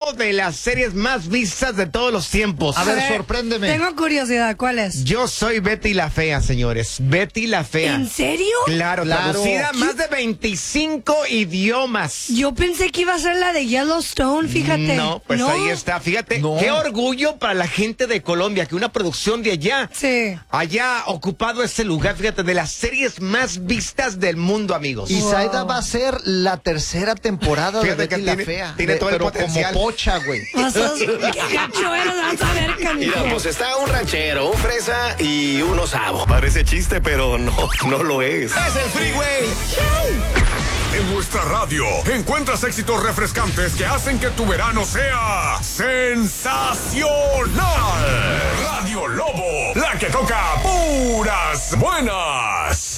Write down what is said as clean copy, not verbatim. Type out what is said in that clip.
top de las series más vistas de todos los tiempos. A ver, sorpréndeme. Tengo curiosidad, ¿cuál es? Yo soy Betty la Fea, señores. Betty la Fea. ¿En serio? Claro, traducida a más de 25 idiomas. Yo pensé que iba a ser la de Yellowstone, fíjate. No, pues ahí está. Fíjate, qué orgullo para la gente de Colombia que una producción de allá haya ocupado ese lugar, fíjate, de las series más vistas del mundo, amigos. Y Zaida va a ser la tercera temporada de Betty la Fea. Tiene todo el potencial. Como Pocha, güey. Qué gacho eres, vas a ver, canijo. Mira, pues está un ranchero, un fresa y un osavo. Parece chiste, pero no lo es. ¡Es el Freeway En nuestra radio encuentras éxitos refrescantes que hacen que tu verano sea sensacional. Radio Lobo, la que toca puras buenas.